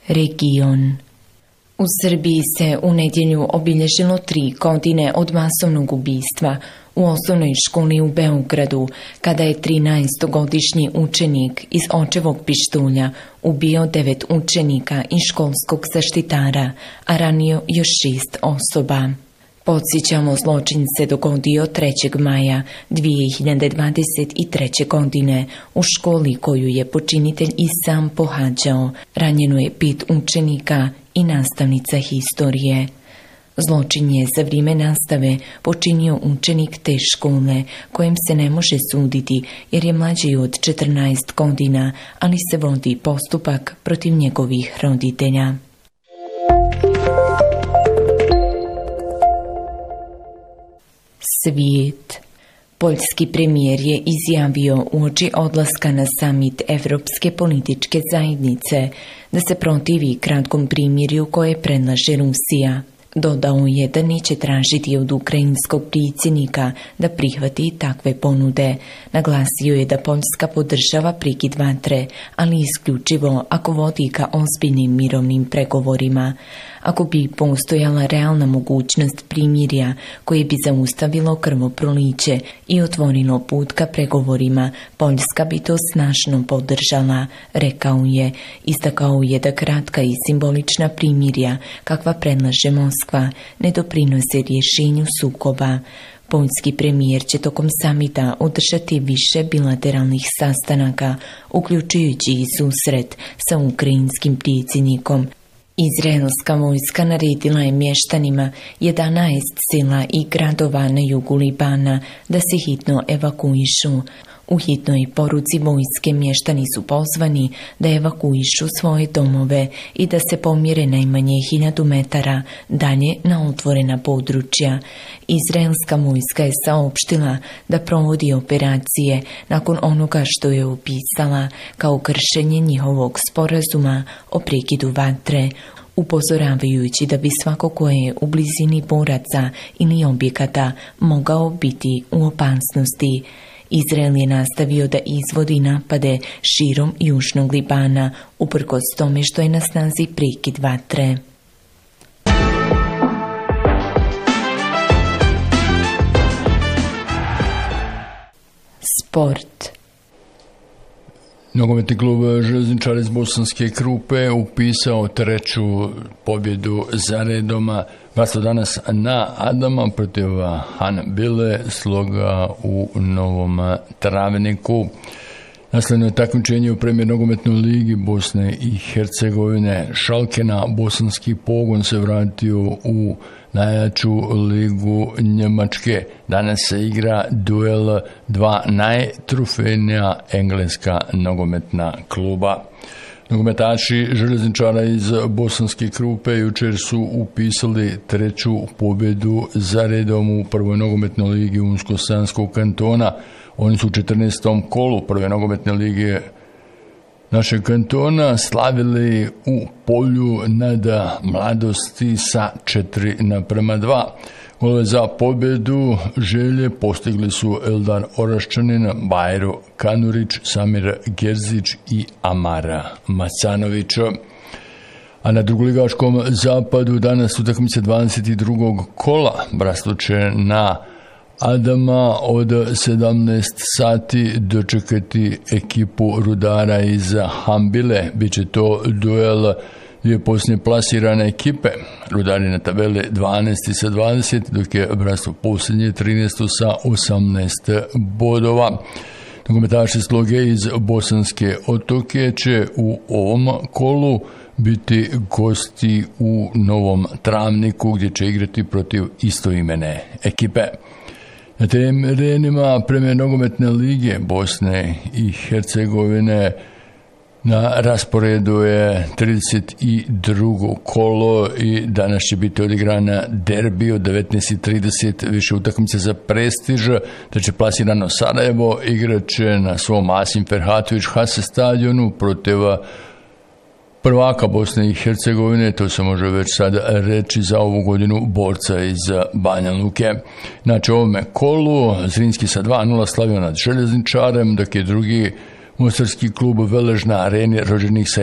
Region. U Srbiji se u nedjelju obilježilo 3 godine od masovnog ubistva u osnovnoj školi u Beogradu, kada je 13-godišnji učenik iz očevog pištolja ubio 9 učenika i školskog zaštitara, a ranio još 6 osoba. Podsjećamo, zločin se dogodio 3. maja 2023. godine u školi koju je počinitelj i sam pohađao. Ranjeno je 5 učenika i nastavnica historije. Zločin je za vrijeme nastave počinio učenik te škole, kojem se ne može suditi jer je mlađi od 14 godina, ali se vodi postupak protiv njegovih roditelja. Svijet. Poljski premijer je izjavio uoči odlaska na samit Evropske političke zajednice da se protivi kratkom primirju koje predlaže Rusija. Dodao je da neće tražiti od ukrajinskog predsjednika da prihvati takve ponude. Naglasio je da Poljska podržava prekid vatre, ali isključivo ako vodi ka ozbiljnim mirovnim pregovorima. Ako bi postojala realna mogućnost primirja koje bi zaustavilo krvoproliće i otvorilo put ka pregovorima, Poljska bi to snažno podržala, rekao je. Istakao je da kratka i simbolična primirja, kakva predlaže Moskva, ne doprinose rješenju sukoba. Poljski premijer će tokom samita održati više bilateralnih sastanaka, uključujući i susret sa ukrajinskim predsjednikom. Izraelska vojska naredila je mještanima 11 sela i gradova na jugu Libana da se hitno evakuišu. U hitnoj poruci vojske mještani su pozvani da evakuišu svoje domove i da se pomjere najmanje 1000 metara dalje na otvorena područja. Izraelska vojska je saopštila da provodi operacije nakon onoga što je opisala kao kršenje njihovog sporazuma o prekidu vatre, upozoravajući da bi svako ko je u blizini boraca ili objekata mogao biti u opasnosti. Izrael je nastavio da izvodi napade širom južnog Libana, uprkos tome što je na snazi prekid vatre. Sport. Nogometni klub Željezničari iz Bosanske Krupe upisao 3. pobjedu za redom. Glasao danas na Adama protiv Hanbile, sloga u Novom Travniku. Nasljedno je takmičenje u premijer nogometnoj ligi Bosne i Hercegovine. Šalke na bosanski pogon se vratio u najjaču ligu Njemačke. Danas se igra duel 2 najtrofejnija engleska nogometna kluba. Nogometaši Željezničara iz Bosanske Krupe jučer su upisali 3. pobjedu za redom u prvoj nogometnoj ligi Unsko-Sanskog kantona. Oni su u 14. kolu prve nogometne lige našeg kantona slavili u Polju nad Mladosti sa 4:2. Golove za pobjedu Želje postigli su Eldar Oraščanin, Bajro Kanurić, Samir Gerzić i Amara Macanović. A na drugoligaškom zapadu danas utakmice 22. kola Brasluče na Adama od 17 sati dočekati ekipu Rudara iz Hanbile. Biće to duel dvije posljednje plasirane ekipe. Rudari na tabeli 12 sa 20, dok je Bratstvo posljednje 13 sa 18 bodova. Nogometaši Sloge iz Bosanske Otoke će u ovom kolu biti gosti u Novom Travniku, gdje će igrati protiv istoimene ekipe. Na terenima premijer nogometne lige Bosne i Hercegovine na rasporedu je 32. kolo i danas će biti odigrana derbi od 19:30, više utakmice za prestiž, da će plasirano Sarajevo igraće na svom Asim Ferhatović Hase stadionu protiv prvaka Bosne i Hercegovine, to se može već sad reći za ovu godinu, borca iz Banja Luke. Znači, u ovome kolu Zrinski sa 2:0 slavio nad Željezničarem, dok je drugi mostarski klub Velež na areni rođenih sa